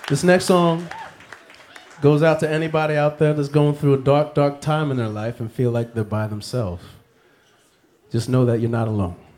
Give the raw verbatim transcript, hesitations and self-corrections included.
This next song goes out to anybody out there that's going through a dark, dark time in their life and feel like they're by themselves. Just know that you're not alone.